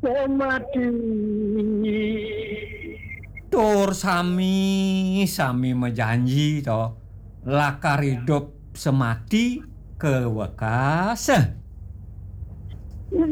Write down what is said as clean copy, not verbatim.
semati. Tur sami menjanji to lakar hidup semati kewekaseh.